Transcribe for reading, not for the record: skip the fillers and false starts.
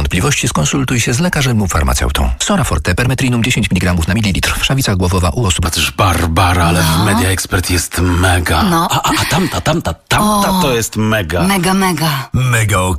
wątpliwości skonsultuj się z lekarzem lub farmaceutą. Sora Forte, permetrinum 10 mg na mililitr. Wszawica głowowa u osób... Patrz, Barbara, ale w Media Expert jest mega. No. A tamta to jest mega. Mega. Mega